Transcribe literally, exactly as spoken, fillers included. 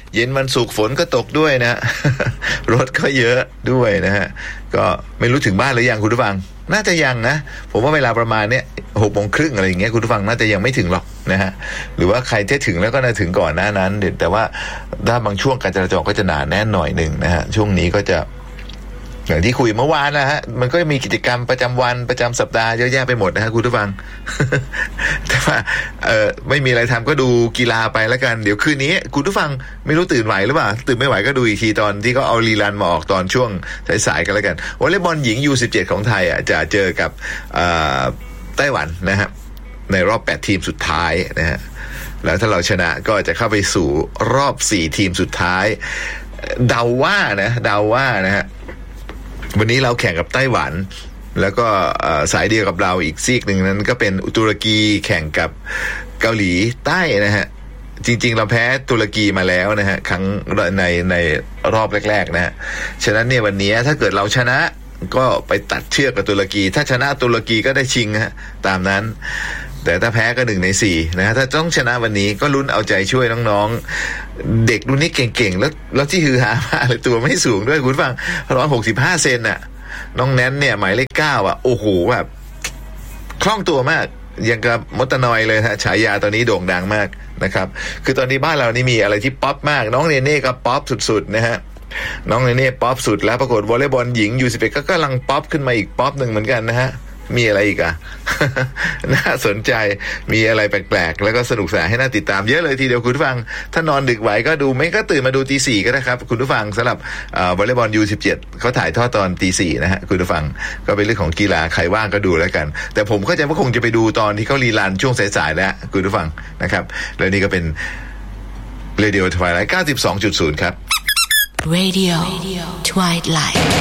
เย็นวันศุกร์ฝนก็ตกด้วยนะ รถก็เยอะด้วยนะฮะก็ไม่รู้ถึงบ้านหรือยังคุณผู้ฟังน่าจะยังนะผมว่าเวลาประมาณเนี้ยหกโมงครึ่งอะไรอย่างเงี้ยคุณผู้ฟังน่าจะยังไม่ถึงหรอกนะฮะหรือว่าใครที่ถึงแล้วก็น่าถึงก่อนหน้านั้นแต่ว่าถ้าบางช่วงการจราจรก็จะหนาแน่นหน่อยหนึ่งนะฮะช่วงนี้ก็จะอย่างที่คุยเมื่อวานนะฮะมันก็มีกิจกรรมประจำวันประจำสัปดาห์เยอะแยะไปหมดนะฮะคุณผู้ฟัง แต่ว่าเออไม่มีอะไรทำก็ดูกีฬาไปแล้วกันเดี๋ยวคืนนี้คุณผู้ฟังไม่รู้ตื่นไหวหรือเปล่าตื่นไม่ไหวก็ดูอีกทีตอนที่เขาเอารีรันมาออกตอนช่วงสายๆกันแล้วกันวอลเลย์บอลหญิง ยู สิบเจ็ด ของไทยอ่ะจะเจอกับไต้หวันนะฮะในรอบแปดทีมสุดท้ายนะฮะแล้วถ้าเราชนะก็จะเข้าไปสู่รอบสี่ทีมสุดท้ายเดาว่านะเดาว่านะฮะวันนี้เราแข่งกับไต้หวันแล้วก็สายเดียวกับเราอีกซีกหนึ่งนั้นก็เป็นตุรกีแข่งกับเกาหลีใต้นะฮะจริงๆเราแพ้ตุรกีมาแล้วนะฮะครั้งในในรอบแรกๆนะฮะฉะนั้นเนี่ยวันนี้ถ้าเกิดเราชนะก็ไปตัดเชือกกับตุรกีถ้าชนะตุรกีก็ได้ชิงฮะตามนั้นแต่ถ้าแพ้ก็หนึ่งในสี่นะฮะถ้าต้องชนะวันนี้ก็ลุ้นเอาใจช่วยน้องๆเด็กรุ่นนี้เก่งๆแล้วแล้วที่ฮือฮามากเลยตัวไม่สูงด้วยคุณฟังหนึ่งร้อยหกสิบห้าเซนน่ะน้องแนนเนี่ยหมายเลขเก้าอ่ะโอ้โหแบบคล่องตัวมากยังกับมดตะนอยเลยฮะฉายาตอนนี้โด่งดังมากนะครับคือตอนนี้บ้านเรานี่มีอะไรที่ป๊อปมากน้องเนเน่ก็ป๊อปสุดๆนะฮะน้องเนเน่ป๊อปสุดแล้วปรากฏวอลเลย์บอลหญิง ยู สิบเอ็ด ก็กำลังป๊อปขึ้นมาอีกป๊อปหนึ่งเหมือนกันนะฮะมีอะไรอีกอ่ะ น่าสนใจมีอะไรแปลกๆแล้วก็สนุกสนานให้น่าติดตามเยอะเลยทีเดียวคุณผู้ฟังถ้านอนดึกไหวก็ดูไม่ก็ตื่นมาดูตีสี่ก็ได้ครับคุณผู้ฟังสำหรับวอลเลย์บอล ยู สิบเจ็ด เขาถ่ายทอดตอนตีสี่นะฮะคุณผู้ฟังก็เป็นเรื่องของกีฬาใครว่างก็ดูแล้วกันแต่ผมเข้าใจว่าคงจะไปดูตอนที่เขารีรันช่วงสายๆแล้วคุณผู้ฟังนะครับแล้วนี่ก็เป็น Radio Twilight เก้าสิบสองจุดศูนย์ ครับ Radio Twilight